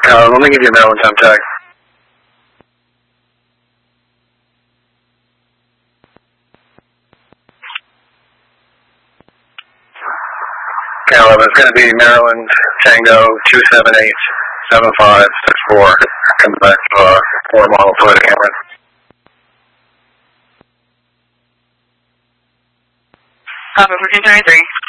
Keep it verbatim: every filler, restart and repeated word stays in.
Uh, let me give you a Maryland time check. Caleb, it's going to be Maryland Tango two seven eight seven five six four. Comes back to uh, four model Toyota Camry. Papa fourteen thirty-three.